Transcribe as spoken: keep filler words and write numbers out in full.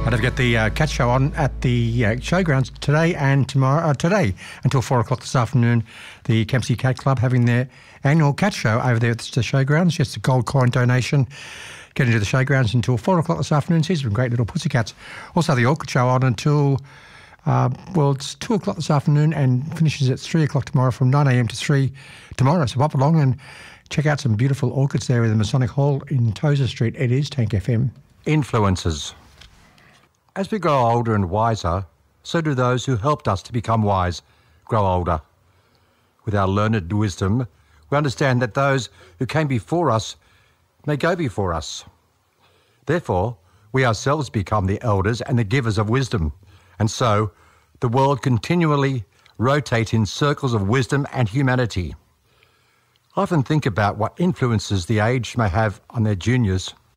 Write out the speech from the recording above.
But I've got the uh, Cat Show on at the uh, showgrounds today and tomorrow. Uh, today until four o'clock this afternoon. The Kempsey Cat Club having their annual Cat Show over there at the showgrounds. Just a gold coin donation. Getting to the showgrounds until four o'clock this afternoon. See some great little pussycats. Also, the Orchid Show on until uh, well, it's two o'clock this afternoon and finishes at three o'clock tomorrow from nine a.m. to three tomorrow. So pop along and check out some beautiful orchids there in the Masonic Hall in Tozer Street. It is Tank F M. Influences. As we grow older and wiser, so do those who helped us to become wise grow older. With our learned wisdom, we understand that those who came before us may go before us. Therefore, we ourselves become the elders and the givers of wisdom, and so the world continually rotates in circles of wisdom and humanity. I often think about what influences the aged may have on their juniors.